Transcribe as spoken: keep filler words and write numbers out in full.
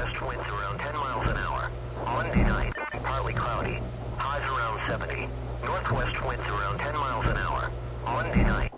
southwest winds around ten miles an hour. Monday night, partly cloudy. Highs around seventy. Northwest winds around ten miles an hour. Monday night.